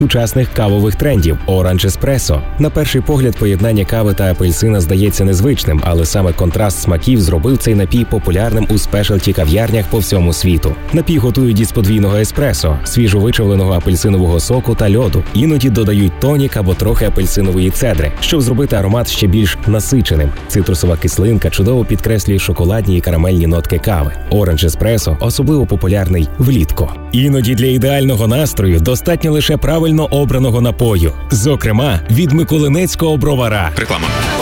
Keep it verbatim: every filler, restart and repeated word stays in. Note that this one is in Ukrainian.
сучасних кавових трендів – Orange Espresso. На перший погляд поєднання кави та апельсина здається незвичним, але саме контраст смаків зробив цей напій популярним у спешалті-кав'ярнях по всьому світу. Напій готують із подвійного еспресо, свіжовичавленого апельсинового соку та льоду. Іноді додають тонік або трохи апельсинової цедри, щоб зробити аромат ще більш насиченим. Цитрусова кислинка чудово підкреслює шоколадні і карамельні нотки кави. Orange Espresso особливо популярний влітку. Іноді для ідеального настрою достатньо лише правильно обраного напою. Зокрема, від миколинецького бровара. Реклама.